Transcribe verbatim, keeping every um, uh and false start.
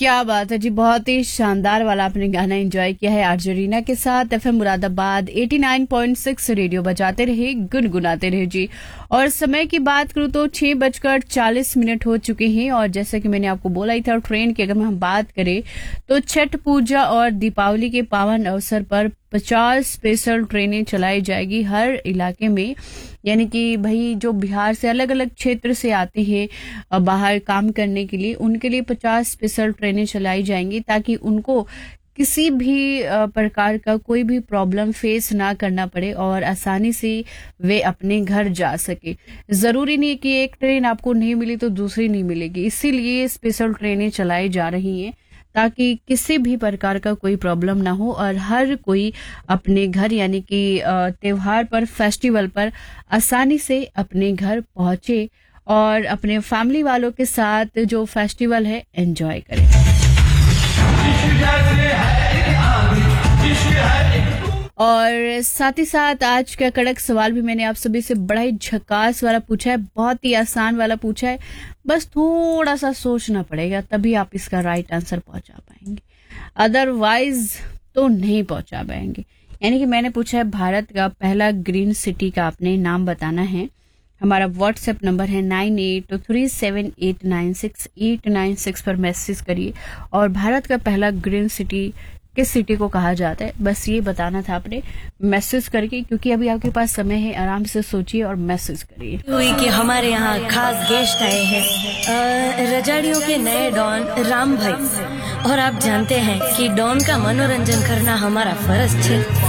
क्या बात है जी, बहुत ही शानदार वाला आपने गाना एंजॉय किया है आरजे रीना के साथ। एफएम मुरादाबाद नवासी पॉइंट छह रेडियो बजाते रहे, गुनगुनाते रहे जी। और समय की बात करूँ तो छह बजकर चालीस मिनट हो चुके हैं। और जैसे कि मैंने आपको बोला ही था, ट्रेन की अगर हम बात करें तो छठ पूजा और दीपावली के पावन अवसर पर पचास स्पेशल ट्रेनें चलाई जाएगी हर इलाके में। यानी कि भाई जो बिहार से अलग अलग क्षेत्र से आते हैं अ, बाहर काम करने के लिए, उनके लिए पचास स्पेशल ट्रेनें चलाई जाएंगी ताकि उनको किसी भी अ, प्रकार का कोई भी प्रॉब्लम फेस ना करना पड़े और आसानी से वे अपने घर जा सके। जरूरी नहीं है कि एक ट्रेन आपको नहीं मिली तो दूसरी नहीं मिलेगी, इसीलिए स्पेशल ट्रेनें चलाई जा रही हैं ताकि किसी भी प्रकार का कोई प्रॉब्लम ना हो और हर कोई अपने घर यानी कि अ, त्योहार पर, फेस्टिवल पर आसानी से अपने घर पहुंचे और अपने फैमिली वालों के साथ जो फेस्टिवल है एंजॉय करें। और साथ ही साथ आज का कड़क सवाल भी मैंने आप सभी से बड़ा ही झकास वाला पूछा है, बहुत ही आसान वाला पूछा है। बस थोड़ा सा सोचना पड़ेगा तभी आप इसका राइट आंसर पहुंचा पाएंगे, अदरवाइज तो नहीं पहुंचा पाएंगे। यानी कि मैंने पूछा है भारत का पहला ग्रीन सिटी का आपने नाम बताना है। हमारा व्हाट्सएप नंबर है nine eight three seven eight nine six eight nine six पर मैसेज करिए और भारत का पहला ग्रीन सिटी किस सिटी को कहा जाता है, बस ये बताना था आपने मैसेज करके। क्योंकि अभी आपके पास समय है, आराम से सोचिए और मैसेज करिए। हुई कि हमारे यहाँ खास गेस्ट आए हैं, अ, रजाड़ियों के नए डॉन राम भाई। और आप जानते हैं कि डॉन का मनोरंजन करना हमारा फर्ज है।